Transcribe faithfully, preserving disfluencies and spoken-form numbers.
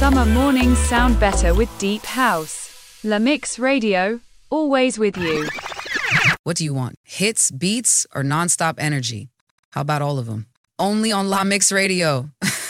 summer mornings sound better with deep house. La Mix Radio, always with you. What do you want? Hits, beats, or nonstop energy? How about all of them? Only on La Mix Radio.